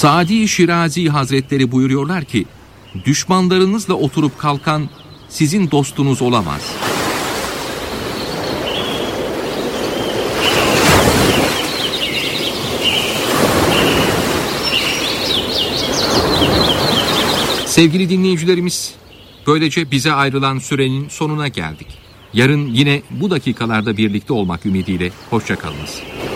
Sadi Şirazi Hazretleri buyuruyorlar ki, düşmanlarınızla oturup kalkan sizin dostunuz olamaz. Sevgili dinleyicilerimiz, böylece bize ayrılan sürenin sonuna geldik. Yarın yine bu dakikalarda birlikte olmak ümidiyle hoşça kalınız.